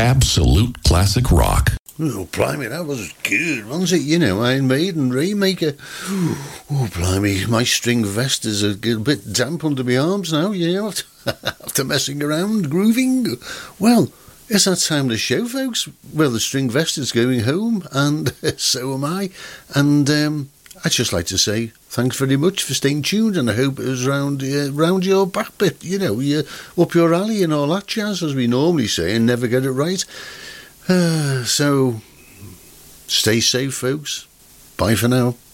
absolute classic rock. Oh, blimey, that was good, wasn't it? You know, Iron Maiden, Rainmaker. Oh, blimey, my string vest is a bit damp under my arms now, you know, after messing around, grooving. Well, it's that time of the show, folks. Well, the string vest is going home, and so am I. And I'd just like to say thanks very much for staying tuned, and I hope it was round your back bit, you know, up your alley and all that jazz, as we normally say, and never get it right. So, stay safe, folks. Bye for now.